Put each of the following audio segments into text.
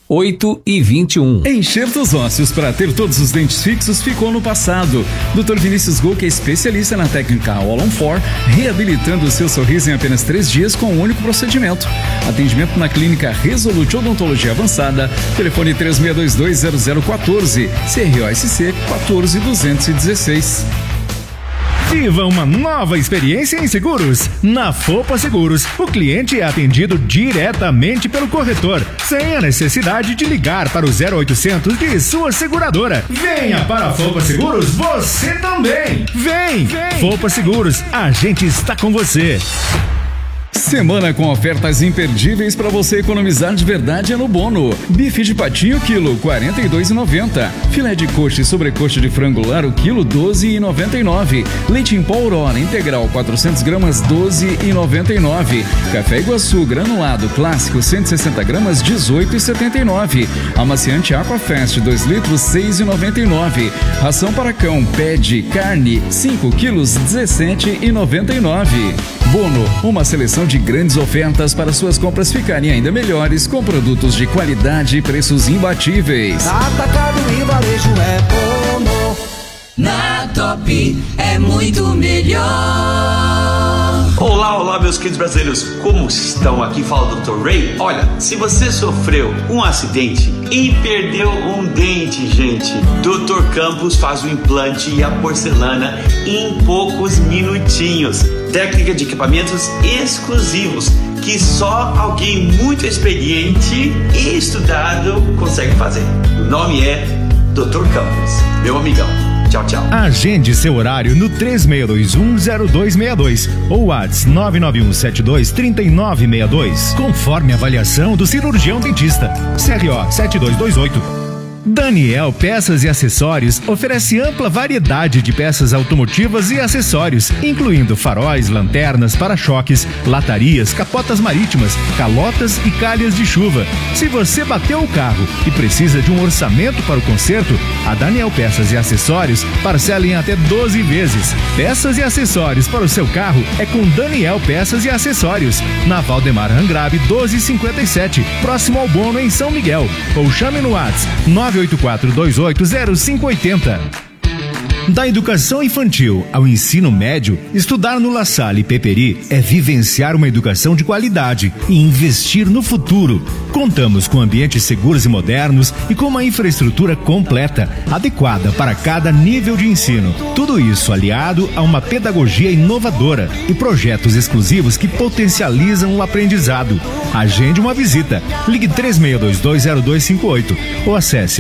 8h21. Enxertos ósseos para ter todos os dentes fixos ficou no passado. Dr. Vinícius Gol, que é especialista na técnica All-on-4, reabilitando o seu sorriso em apenas 3 dias com um único procedimento. Atendimento na clínica Resolute Odontologia Avançada, telefone 36220014, CROSC 14216. Viva uma nova experiência em seguros. Na Fopa Seguros, o cliente é atendido diretamente pelo corretor, sem a necessidade de ligar para o 0800 de sua seguradora. Venha para a Fopa Seguros, você também. Vem! Fopa Seguros, a gente está com você. Semana com ofertas imperdíveis para você economizar de verdade é no Bono. Bife de patinho quilo R$ 42,90. Filé de coxa e sobrecoxa de frango lar o quilo R$ 12,99. Leite em pó Aurora integral 400 gramas R$ 12,99. Café Iguaçu granulado clássico 160 gramas R$ 18,79. Amaciante Aquafest 2 litros R$ 6,99. Ração para cão Pede carne 5 quilos R$ 17,99. Bono, uma seleção de grandes ofertas para suas compras ficarem ainda melhores com produtos de qualidade e preços imbatíveis. Atacado e varejo é Bono. Na Top é muito melhor. Olá, meus queridos brasileiros, como estão? Aqui fala o Dr. Ray. Olha, se você sofreu um acidente e perdeu um dente, gente, Dr. Campos faz o implante e a porcelana em poucos minutinhos. Técnica de equipamentos exclusivos que só alguém muito experiente e estudado consegue fazer. O nome é Dr. Campos, meu amigão. Tchau, tchau. Agende seu horário no 36210262 ou WhatsApp 991723962, conforme a avaliação do cirurgião dentista. CRO 7228. Daniel Peças e Acessórios oferece ampla variedade de peças automotivas e acessórios, incluindo faróis, lanternas, para-choques, latarias, capotas marítimas, calotas e calhas de chuva. Se você bateu o carro e precisa de um orçamento para o conserto, a Daniel Peças e Acessórios parcela em até 12 vezes. Peças e acessórios para o seu carro é com Daniel Peças e Acessórios, na Valdemar Angrabe 1257, próximo ao Bono em São Miguel, ou chame no WhatsApp 984280580. Da educação infantil ao ensino médio, estudar no La Salle Peperi é vivenciar uma educação de qualidade e investir no futuro. Contamos com ambientes seguros e modernos e com uma infraestrutura completa, adequada para cada nível de ensino. Tudo isso aliado a uma pedagogia inovadora e projetos exclusivos que potencializam o aprendizado. Agende uma visita. Ligue 36220258 ou acesse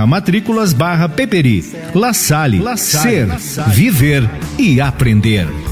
lasalle.edu.br/matrículas/Peperi. La Salle, ser, viver e aprender.